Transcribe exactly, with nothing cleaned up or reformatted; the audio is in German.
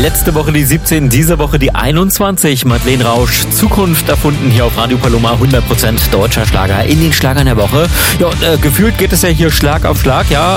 Letzte Woche die siebzehn, diese Woche die einundzwanzig. Madeleine Rausch, Zukunft erfunden hier auf Radio Paloma. hundert Prozent deutscher Schlager in den Schlagern der Woche. Ja, und, äh, gefühlt geht es ja hier Schlag auf Schlag, ja.